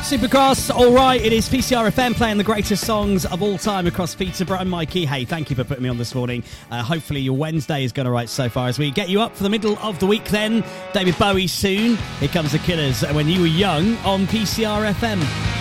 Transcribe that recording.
Supercross, all right, it is PCR FM playing the greatest songs of all time across Peterborough. And Mikey, hey, thank you for putting me on this morning. Hopefully your Wednesday is going all right so far as we get you up for the middle of the week then. David Bowie soon. Here comes The Killers, When You Were Young on PCR FM.